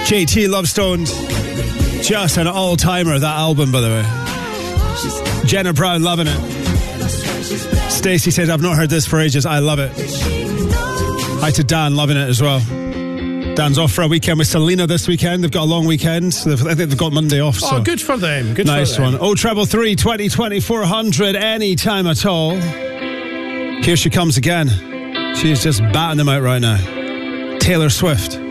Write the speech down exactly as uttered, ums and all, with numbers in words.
J T Love Stones. Just an all-timer, that album, by the way. Jenna Brown, loving it. Stacey says, I've not heard this for ages. I love it. Hi to Dan, loving it as well. Dan's off for a weekend with Selena this weekend. They've got a long weekend. They've, I think they've got Monday off. So. Oh, good for them. Good nice for them. one. Oh, treble three, twenty, twenty, four hundred, any time at all. Here she comes again. She's just batting them out right now. Taylor Swift.